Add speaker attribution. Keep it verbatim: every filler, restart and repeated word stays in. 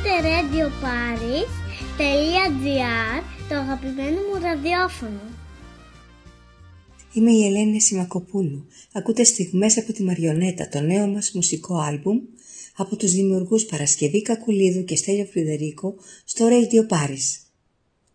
Speaker 1: Ακούτε Radio Paris τελεία τζι άρ, το αγαπημένο μου ραδιόφωνο.
Speaker 2: Είμαι η Ελένη Σιμακοπούλου. Ακούτε στιγμές από τη Μαριονέτα, το νέο μας μουσικό άλμπουμ από τους δημιουργούς Παρασκευή Κακουλίδου και Στέλιο Φρυδερίκο στο Radio Paris.